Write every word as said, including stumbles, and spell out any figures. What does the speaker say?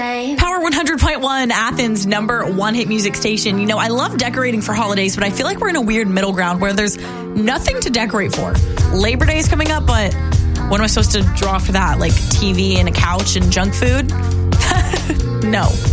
same. Power one hundred point one, Athens' number one hit music station. You know, I love decorating for holidays, but I feel like we're in a weird middle ground where there's nothing to decorate for. Labor Day is coming up, but what am I supposed to draw for that? Like T V and a couch and junk food? No.